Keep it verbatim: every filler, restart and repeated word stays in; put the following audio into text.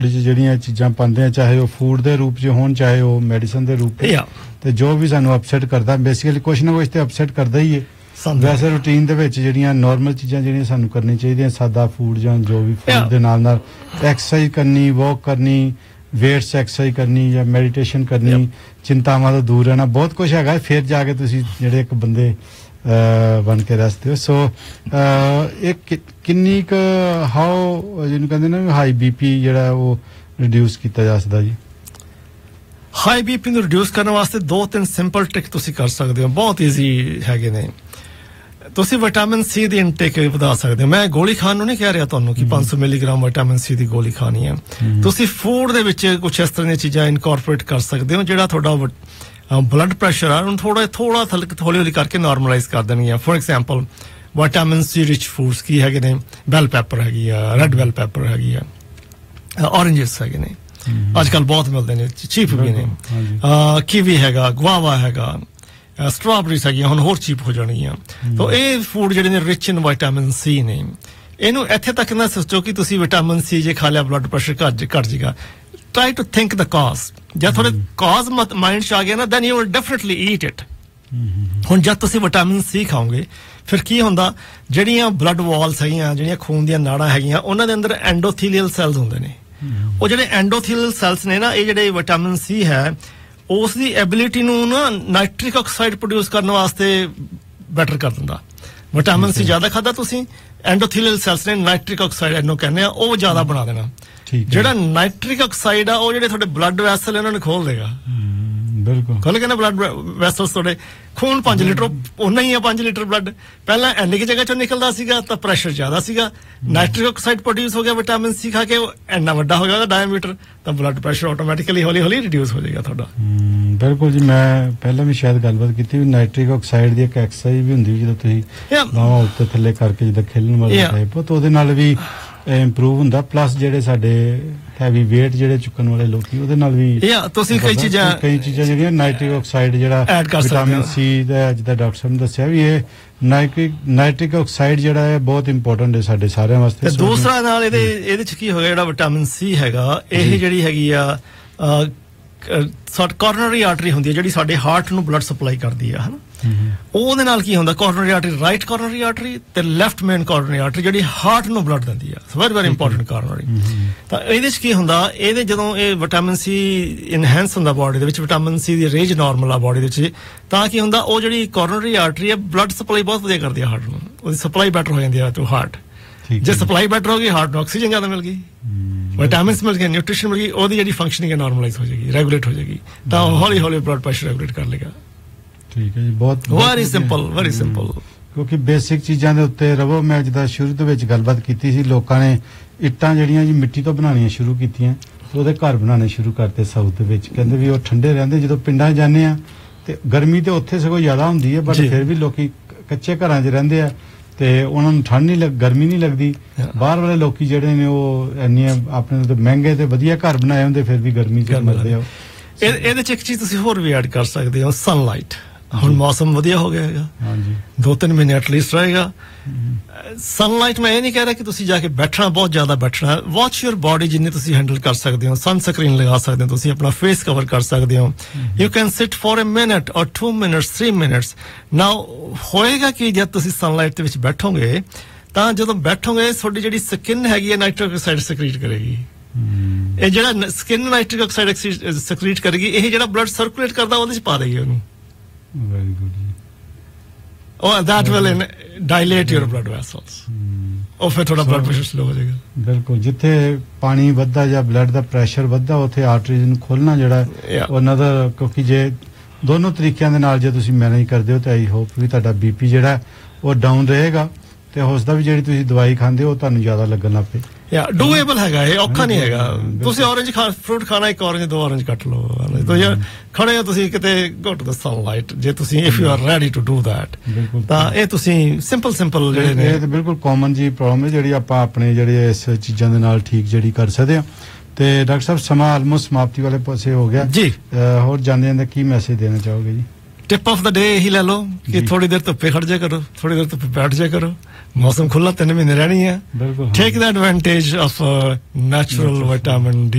ਜਿਹੜੀਆਂ ਚੀਜ਼ਾਂ ਪਾਉਂਦੇ ਆ ਚਾਹੇ ਉਹ ਫੂਡ ਦੇ ਰੂਪ 'ਚ ਹੋਣ ਚਾਹੇ ਉਹ ਮੈਡੀਸਨ ਦੇ ਰੂਪ 'ਚ ਤੇ ਜੋ ਵੀ ਸਾਨੂੰ ਅਪਸੈਟ ਕਰਦਾ ਬੇਸਿਕਲੀ ਕੁਛ ਨਾ ਕੁਛ ਤੇ ਅਪਸੈਟ ਕਰਦਾ ਹੀ ਹੈ ਵੈਸੇ ਰੂਟੀਨ ਦੇ ਵਿੱਚ ਜਿਹੜੀਆਂ ਨਾਰਮਲ ਚੀਜ਼ਾਂ ਜਿਹੜੀਆਂ ਸਾਨੂੰ ਕਰਨੀ ਚਾਹੀਦੀਆਂ ਸਾਦਾ ਫੂਡ ਜਾਂ ਜੋ ਵੀ ਫੂਡ ਦੇ ਨਾਲ ਨਾਲ ਐਕਸਰਸਾਈਜ਼ ਕਰਨੀ ਵਾਕ ਕਰਨੀ ਵੇਟਸ ਐਕਸਰਸਾਈਜ਼ ਕਰਨੀ ਜਾਂ ਮੈਡੀਟੇਸ਼ਨ ਕਰਨੀ ਚਿੰਤਾਵਾਂ ਤੋਂ ਦੂਰ ਰਹਿਣਾ ਬਹੁਤ ਕੁਝ ਹੈਗਾ ਫਿਰ ਜਾ ਕੇ ਤੁਸੀਂ ਜਿਹੜੇ ਇੱਕ ਬੰਦੇ ਬਣ ਕੇ ਰਸਤੇ ਹੋ ਸੋ ਇਹ ਕਿੰਨੀ ਕੁ ਹਾਓ ਜਿਹਨੂੰ ਕਹਿੰਦੇ ਨਾ ਹਾਈ ਬੀਪੀ ਜਿਹੜਾ ਉਹ ਰਿਡਿਊਸ ਕੀਤਾ ਜਾ ਸਕਦਾ ਜੀ ਹਾਈ ਬੀਪੀ ਨੂੰ ਰਿਡਿਊਸ ਕਰਨ ਵਾਸਤੇ ਦੋ ਤਿੰਨ ਸਿੰਪਲ ਟ੍ਰਿਕ ਤੁਸੀਂ ਕਰ ਸਕਦੇ ਹੋ ਬਹੁਤ ਈਜ਼ੀ ਹੈਗੇ ਨੇ ਤੁਸੀਂ ਵਿਟਾਮਿਨ ਸੀ ਦੀ ਇਨਟੇਕ ਵਧਾ ਸਕਦੇ ਹੋ ਮੈਂ ਗੋਲੀ ਖਾਣ ਨੂੰ ਨਹੀਂ ਕਹਿ ਰਿਹਾ ਤੁਹਾਨੂੰ ਕਿ ਪੰਜ ਸੌ ਮਿਲੀਗ੍ਰਾਮ ਵਿਟਾਮਿਨ ਸੀ ਦੀ ਗੋਲੀ ਖਾਣੀ ਹੈ ਤੁਸੀਂ ਫੂਡ ਦੇ ਵਿੱਚ ਕੁਝ ਇਸ ਤਰ੍ਹਾਂ ਦੀਆਂ ਚੀਜ਼ਾਂ ਇਨਕੋਰਪੋਰੇਟ ਕਰ ਸਕਦੇ ਹੋ ਜਿਹੜਾ ਤੁਹਾਡਾ ਬਲੱਡ ਪ੍ਰੈਸ਼ਰ ਆ ਉਹਨੂੰ ਥੋੜਾ ਥੋੜਾ ਹੌਲੀ ਹੌਲੀ ਕਰਕੇ ਨਾਰਮਲਾਈਜ਼ ਕਰ ਦੇਣਗੀਆਂ for example vitamin C rich foods ਕੀ ਹੈਗੇ ਨੇ ਬੈਲ ਪੈਪਰ ਹੈਗੀ ਆ ਰੈੱਡ ਬੈਲ ਪੈਪਰ ਹੈਗੀ ਆ ਔਰੇਂਜਸ ਹੈਗੇ ਨੇ ਅੱਜ ਕੱਲ ਬਹੁਤ ਮਿਲਦੇ ਨੇ ਚੀਪ ਵੀ ਨੇ ਕੀਵੀ ਹੈਗਾ ਗੁਆਵਾ ਹੈਗਾ ਸਟ੍ਰਾਬੇਰੀਜ਼ ਹੈਗੀਆਂ ਹੁਣ ਹੋਰ ਚੀਪ ਹੋ ਜਾਣਗੀਆਂ ਤਾਂ ਇਹ ਫੂਡ ਜਿਹੜੇ ਨੇ ਰਿਚ ਇਨ ਵਿਟਾਮਿਨ ਸੀ ਨੇ ਇਹਨੂੰ ਇੱਥੇ ਤੱਕ ਨਾ ਸੋਚੋ ਕਿ ਤੁਸੀਂ ਵਿਟਾਮਿਨ ਸੀ ਜੇ ਖਾ ਲਿਆ ਬਲੱਡ ਪ੍ਰੈਸ਼ਰ ਘੱਟ ਘੱਟ ਜਾਏਗਾ try to think the cause ਜਦ ਤੁਹਾਡੇ cause ਮਾਈਂਡ 'ਚ ਆ ਗਿਆ ਨਾ then you will definitely eat it ਹੁਣ ਜਦ ਤੁਸੀਂ ਵਿਟਾਮਿਨ ਸੀ ਖਾਓਗੇ ਫਿਰ ਕੀ ਹੁੰਦਾ ਜਿਹੜੀਆਂ ਬਲੱਡ ਵਾਲਸ ਹੈਗੀਆਂ ਜਿਹੜੀਆਂ ਖੂਨ ਦੀਆਂ ਨਾੜਾਂ ਹੈਗੀਆਂ ਉਹਨਾਂ ਦੇ ਅੰਦਰ ਐਂਡੋਥੀਲੀਅਲ ਸੈਲਸ ਹੁੰਦੇ ਨੇ ਉਹ ਜਿਹੜੇ ਐਂਡੋਥੀਲੀਅਲ ਸੈਲਸ ਨੇ ਨਾ ਇਹ ਜਿਹੜੇ ਵਿਟਾਮਿਨ ਸੀ ਹੈ ਉਸ ਦੀ ਐਬਿਲਿਟੀ ਨੂੰ ਨਾ ਨਾਈਟ੍ਰਿਕ ਆਕਸਾਈਡ ਪ੍ਰੋਡਿਊਸ ਕਰਨ ਵਾਸਤੇ ਬੈਟਰ ਕਰ ਦਿੰਦਾ ਵਿਟਾਮਿਨ ਸੀ ਜ਼ਿਆਦਾ ਖਾਦਾ ਤੁਸੀਂ ਐਂਡੋਥੀਲੀਅਲ ਸੈਲਸ ਨੇ ਨਾਈਟ੍ਰਿਕ ਆਕਸਾਈਡ ਇਹਨੂੰ ਕਹਿੰਦੇ ਆ ਉਹ ਜ਼ਿਆਦਾ ਬਣਾ ਦੇਣਾ ਜਿਹੜਾ ਨਾਈਟ੍ਰਿਕ ਆਕਸਾਈਡ ਆ ਉਹ ਜਿਹੜੇ ਤੁਹਾਡੇ ਬਲੱਡ ਵੈਸਲ ਇਹਨਾਂ ਨੂੰ ਖੋਲ ਦੇਗਾ ਬਿਲਕੁਲ ਖੋਲ ਕੇ ਨਾ ਬਲੱਡ ਵੈਸਲਸ ਤੁਹਾਡੇ ਖੂਨ ਪੰਜ ਲੀਟਰ ਉਹਨਾਂ ਹੀ ਆ ਪੰਜ ਲੀਟਰ ਬਲੱਡ ਪਹਿਲਾਂ ਇੰਨੀ ਕਿ ਜਗ੍ਹਾ ਚੋਂ ਨਿਕਲਦਾ ਸੀਗਾ ਤਾਂ ਪ੍ਰੈਸ਼ਰ ਜ਼ਿਆਦਾ ਸੀਗਾ ਨਾਈਟ੍ਰਿਕ ਆਕਸਾਈਡ ਪ੍ਰੋਡਿਊਸ ਹੋ ਗਿਆ ਵਿਟਾਮਿਨ ਸੀ ਖਾ ਕੇ ਇੰਨਾ ਵੱਡਾ ਹੋ ਗਿਆ ਉਹਦਾ ਡਾਇਆਮੀਟਰ ਤਾਂ ਬਲੱਡ ਪ੍ਰੈਸ਼ਰ ਆਟੋਮੈਟਿਕਲੀ ਹੌਲੀ ਹੌਲੀ ਰਿਡਿਊਸ ਹੋ ਜਾਏਗਾ ਤੁਹਾਡਾ ਬਿਲਕੁਲ ਜੀ ਮੈਂ ਪਹਿਲਾਂ ਵੀ ਸ਼ਾਇਦ ਗੱਲਬਾਤ ਕੀਤੀ ਵੀ ਨਾਈਟ੍ਰਿਕ ਆਕਸਾਈਡ ਦੀ ਇੱਕ ਐਕਸਰਸਾਈਜ਼ ਵੀ ਹੁੰਦੀ ਜਦੋਂ ਤੁਸੀਂ ਬਾਹਾਂ ਉੱਤੇ ਥੱਲੇ ਕਰਕੇ ਜਿੱਦਾਂ ਖੇਲਣ ਵਾਲਾ ਟਾਈਪ ਤਾਂ ਉਹਦੇ ਨਾਲ ਵੀ ਇੰਪਰੂਵ ਹੁੰਦਾ ਪਲੱਸ ਜਿਹੜੇ ਸਾਡੇ ਹੈਵੀ weight ਜਿਹੜੇ ਚੁੱਕਣ ਵਾਲੇ ਲੋਕੀ ਉਹਦੇ ਨਾਲ ਵੀ ਯਾ ਤੁਸੀਂ ਕਈ ਚੀਜ਼ਾਂ ਕਈ ਚੀਜ਼ਾਂ ਜਿਹੜੀਆਂ ਨਾਈਟ੍ਰਿਕ ਆਕਸਾਈਡ ਜਿਹੜਾ ਵਿਟਾਮਿਨ ਸੀ ਦਾ ਜਿੱਦਾਂ ਡਾਕਟਰ ਸਾਹਿਬ ਨੇ ਦੱਸਿਆ ਵੀ ਇਹ ਨਾਈਟ੍ਰਿਕ ਨਾਈਟ੍ਰਿਕ ਆਕਸਾਈਡ ਜਿਹੜਾ ਹੈ ਬਹੁਤ ਇੰਪੋਰਟੈਂਟ ਹੈ ਸਾਡੇ ਸਾਰਿਆਂ ਵਾਸਤੇ ਤੇ ਦੂਸਰਾ ਨਾਲ ਇਹਦੇ ਇਹਦੇ ਚ ਕੀ ਹੋ ਗਿਆ ਜਿਹੜਾ ਵਿਟਾਮਿਨ ਸੀ ਹੈਗਾ ਇਹ ਜਿਹੜੀ ਹੈਗੀ ਆ ਸਾਡੀ ਕੋਰਨਰੀ ਆਰਟਰੀ ਹੁੰਦੀ ਹੈ ਜਿਹੜੀ ਸਾਡੇ ਹਾਰਟ ਨੂੰ ਬਲੱਡ ਸਪਲਾਈ ਕਰਦੀ ਆ ਹਨਾ ਉਹਦੇ ਨਾਲ ਕੀ ਹੁੰਦਾ ਕੋਰਨਰੀ ਆਰਟਰੀ ਰਾਈਟ ਕੋਰਨਰੀ ਆਰਟਰੀ ਤੇ ਲੈਫਟ ਮੇਨ ਕੋਰਨਰੀ ਆਰਟਰੀ ਜਿਹੜੀ ਹਾਰਟ ਨੂੰ ਬਲੱਡ ਦਿੰਦੀ ਆ ਵੈਰੀ ਵੈਰੀ ਇੰਪੋਰਟੈਂਟ ਕੋਰਨਰੀ ਤਾਂ ਇਹਦੇ ਚ ਕੀ ਹੁੰਦਾ ਇਹਦੇ ਜਦੋਂ ਇਹ ਵਿਟਾਮਿਨ ਸੀ ਇਨਹੈਂਸ ਹੁੰਦਾ ਬਾਡੀ ਦੇ ਵਿੱਚ ਵਿਟਾਮਿਨ ਸੀ ਦੀ ਰੇਂਜ ਨਾਰਮਲ ਆ ਬਾਡੀ ਦੇ ਵਿੱਚ ਤਾਂ ਕੀ ਹੁੰਦਾ ਉਹ ਜਿਹੜੀ ਕੋਰਨਰੀ ਆਰਟਰੀ ਹੈ ਬਲੱਡ ਸਪਲਾਈ ਬਹੁਤ ਵਧੀਆ ਕਰਦੀ ਆ ਹਾਰਟ ਨੂੰ ਉਹਦੀ ਸਪਲਾਈ ਬੈਟਰ ਹੋ ਜਾਂਦੀ ਆ ਟੂ ਹਾਰਟ ਜੇ ਸਪਲਾਈ ਬੈਟਰ ਹੋ ਗਈ ਹਾਰਟ ਨੂੰ ਆਕਸੀਜਨ ਜ਼ਿਆਦਾ ਮਿਲ ਗਈ ਵਿਟਾਮਿਨਸ ਮਿਲ ਗਏ ਨਿਊਟ੍ਰੀਸ਼ਨ ਮਿਲ ਗਈ ਉਹਦੀ ਜਿਹੜੀ ਫੰਕਸ਼ਨਿੰਗ ਹੈ ਨਾਰਮਲਾਈਜ਼ ਹੋ ਜਾਏਗੀ ਰੈਗੂਲੇਟ ਹੋ ਜਾਏਗੀ ਤਾਂ ਹੌਲੀ ਹੌਲੀ ਬਲੱਡ ਪ੍ਰੈਸ਼ਰ ਰੈਗੂਲੇਟ ਕਰ ਲੇਗਾ ਠੀਕ ਹੈ ਜੀ ਬਹੁਤ ਵੈਰੀ ਸਿੰਪਲ ਵੈਰੀ ਸਿੰਪਲ ਕਿਉਂਕਿ ਬੇਸਿਕ ਚੀਜ਼ਾਂ ਦੇ ਉੱਤੇ ਰਵੋ ਮੈਂ ਜਿੱਦਾਂ ਸ਼ੁਰੂ ਤੋਂ ਵਿੱਚ ਗੱਲਬਾਤ ਕੀਤੀ ਸੀ ਲੋਕਾਂ ਨੇ ਇੱਟਾਂ ਜਿਹੜੀਆਂ ਜੀ ਮਿੱਟੀ ਤੋਂ ਬਣਾਉਣੀਆਂ ਸ਼ੁਰੂ ਕੀਤੀਆਂ ਉਹਦੇ ਘਰ ਬਣਾਉਣੇ ਸ਼ੁਰੂ ਕਰਤੇ ਸਾਊਥ ਦੇ ਵਿੱਚ ਕਹਿੰਦੇ ਵੀ ਉਹ ਠੰਡੇ ਰਹਿੰਦੇ ਜਦੋਂ ਪਿੰਡਾਂ 'ਚ ਜਾਂਦੇ ਆ ਤੇ ਗਰਮੀ ਤੇ ਉੱਥੇ ਸਗੋਂ ਜ਼ਿਆਦਾ ਹੁੰਦੀ ਹੈ ਬਟ ਫਿਰ ਵੀ ਲੋਕੀ ਕੱਚੇ ਘਰਾਂ 'ਚ ਰਹਿੰਦੇ ਆ ਤੇ ਉਹਨਾਂ ਨੂੰ ਠੰਡ ਨਹੀਂ ਲੱਗ ਗਰਮੀ ਨਹੀਂ ਲੱਗਦੀ ਬਾਹਰ ਵਾਲੇ ਲੋਕੀ ਜਿਹੜੇ ਨੇ ਉਹ ਇੰਨੀਆਂ ਆਪਣੇ ਤੇ ਮਹਿੰਗੇ ਤੇ ਵਧੀਆ ਘਰ ਬਣਾਏ ਹੁੰਦੇ ਫਿਰ ਵੀ ਗਰਮੀ 'ਚ ਮਰਦੇ ਆ ਇਹਦੇ 'ਚ ਇੱਕ ਚੀਜ਼ ਤੁਸੀਂ ਹੋਰ ਵੀ ਐਡ ਕਰ ਸਕਦੇ ਹੋ ਸਨਲਾਈਟ ਹੁਣ ਮੌਸਮ ਵਧੀਆ ਹੋ ਗਿਆ ਹੈਗਾ ਹਾਂਜੀ ਦੋ ਤਿੰਨ ਮਹੀਨੇ ਐਟਲੀਸਟ ਰਹੇਗਾ ਸਨਲਾਈਟ ਮੈਂ ਇਹ ਨਹੀਂ ਕਹਿ ਰਿਹਾ ਕਿ ਤੁਸੀਂ ਜਾ ਕੇ ਬੈਠਣਾ ਬਹੁਤ ਜ਼ਿਆਦਾ ਬੈਠਣਾ ਵਾਚ ਯੂਰ ਬਾਡੀ ਜਿੰਨੀ ਤੁਸੀਂ ਹੈਂਡਲ ਕਰ ਸਕਦੇ ਹੋ ਸਨ ਸਕਰੀਨ ਲਗਾ ਸਕਦੇ ਹੋ ਤੁਸੀਂ ਆਪਣਾ ਫੇਸ ਕਵਰ ਕਰ ਸਕਦੇ ਹੋ you can sit for a minute ਔਰ ਟੂ ਮਿੰਟਸ ਥ੍ਰੀ ਮਿੰਟਸ ਨਾਓ ਹੋਏਗਾ ਕਿ ਜਦ ਤੁਸੀਂ ਸਨਲਾਈਟ ਦੇ ਵਿੱਚ ਬੈਠੋਗੇ ਤਾਂ ਜਦੋਂ ਬੈਠੋਗੇ ਤੁਹਾਡੀ ਜਿਹੜੀ ਸਕਿਨ ਹੈਗੀ ਹੈ ਨਾਈਟ੍ਰਿਕ ਆਕਸਾਈਡ ਸਕਰੀਟ ਕਰੇਗੀ ਇਹ ਜਿਹੜਾ ਸਕਿਨ ਨਾਈਟ੍ਰਿਕ ਆਕਸਾਈਡ ਸਕਰੀਟ ਕਰੇਗੀ ਇਹ ਜਿਹੜਾ ਬਲੱਡ ਸਰਕੂਲੇਟ ਕਰਦਾ ਉਹਦੇ 'ਚ ਪਾ ਦੇਗੀ ਉਹਨੂੰ very good oh that will in, dilate your blood vessels ਉਹ ਫਿਰ ਥੋੜਾ ਬਲੱਡ ਪ੍ਰੈਸ਼ਰ ਸਲੋ ਹੋ ਜਾਏਗਾ ਬਿਲਕੁਲ ਜਿੱਥੇ ਪਾਣੀ ਵੱਧਦਾ ਜਾਂ ਬਲੱਡ ਦਾ ਪ੍ਰੈਸ਼ਰ ਵੱਧਦਾ ਉੱਥੇ ਆਰਟਰੀਜ਼ ਨੂੰ ਖੋਲਣਾ ਜਿਹੜਾ ਉਹਨਾਂ ਦਾ ਕਿਉਂਕਿ ਜੇ ਦੋਨੋਂ ਤਰੀਕਿਆਂ ਦੇ ਨਾਲ ਜੇ ਤੁਸੀਂ ਮੈਨੇਜ ਕਰਦੇ ਹੋ ਤਾਂ ਆਈ ਹੋਪ ਵੀ ਤੁਹਾਡਾ ਬੀਪੀ ਜਿਹੜਾ ਉਹ ਡਾਊਨ ਰਹੇਗਾ ਤੇ ਹੌਸਦਾ ਵੀ ਜਿਹੜੀ ਤੁਸੀਂ ਦਵਾਈ ਖਾਂਦੇ ਹੋ ਤੁਹਾਨੂੰ ਜ਼ਿਆਦਾ ਲੱਗਣ ਲੱਗ ਪਏ ਯਾ ਡੂਏਬਲ ਹੈਗਾ ਇਹ ਔਖਾ ਨਹੀਂ ਹੈਗਾ ਤੁਸੀਂ ਔਰੇਂਜ ਖਾ ਫਰੂਟ ਖਾਣਾ ਇੱਕ ਔਰੇਂਜ ਦੋ ਔਰੇਂਜ ਕੱਟ ਲਓ ਤਾਂ ਯਾਰ ਖੜੇ ਹੋ ਤੁਸੀਂ ਕਿਤੇ ਗੋ ਟੂ ਦ ਸਨਲਾਈਟ ਜੇ ਤੁਸੀਂ if you are ready to do that ਤਾਂ ਇਹ ਤੁਸੀਂ ਸਿੰਪਲ ਸਿੰਪਲ ਜਿਹੜੇ ਨੇ ਇਹ ਤਾਂ ਬਿਲਕੁਲ ਕਾਮਨ ਜੀ ਪ੍ਰੋਬਲਮ ਹੈ ਜਿਹੜੀ ਆਪਾਂ ਆਪਣੇ ਜਿਹੜੇ ਇਸ ਚੀਜ਼ਾਂ ਦੇ ਨਾਲ ਠੀਕ ਜਿਹੜੀ ਕਰ ਸਕਦੇ ਆ ਤੇ ਡਾਕਟਰ ਸਾਹਿਬ ਸਮਾਂ ਆਲਮੋਸਟ ਸਮਾਪਤੀ ਵਾਲੇ ਪਾਸੇ ਹੋ ਗਿਆ ਜੀ ਹੋਰ ਜਾਂਦੇ ਜਾਂਦੇ ਕੀ ਮੈਸੇਜ ਦੇਣਾ ਚਾਹੋਗੇ ਜੀ टिप ऑफ द डे ही ले लो कि थोड़ी देर धुप्पे खड़ जा करो थोड़ी देर धुप्पे बैठ जा करो मौसम खुला तीन महीने रहनी है take the advantage of natural vitamin D